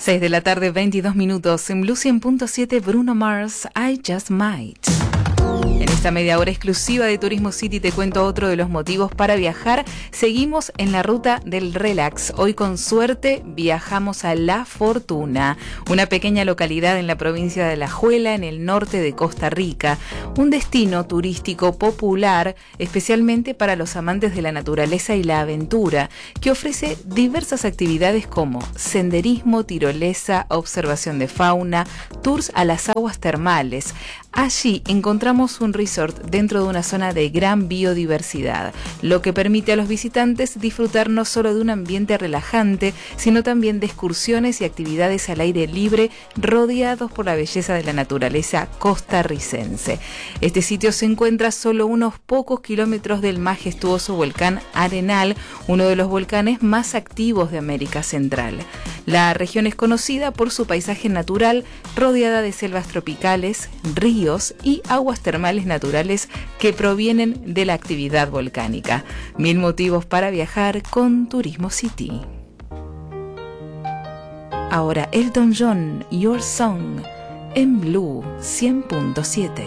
6 de la tarde, 22 minutos. En Blue 100.7, Bruno Mars, I Just Might. En esta media hora exclusiva de Turismo City te cuento otro de los motivos para viajar. Seguimos en la ruta del relax. Hoy con suerte viajamos a La Fortuna, una pequeña localidad en la provincia de Alajuela, en el norte de Costa Rica. Un destino turístico popular, especialmente para los amantes de la naturaleza y la aventura, que ofrece diversas actividades como senderismo, tirolesa, observación de fauna, tours a las aguas termales. Allí encontramos un resort dentro de una zona de gran biodiversidad, lo que permite a los visitantes disfrutar no solo de un ambiente relajante, sino también de excursiones y actividades al aire libre rodeados por la belleza de la naturaleza costarricense. Este sitio se encuentra a solo unos pocos kilómetros del majestuoso volcán Arenal, uno de los volcanes más activos de América Central. La región es conocida por su paisaje natural, rodeada de selvas tropicales, ríos y aguas termales naturales que provienen de la actividad volcánica. 1000 motivos para viajar con Turismo City. Ahora Elton John, Your Song, en Blue 100.7.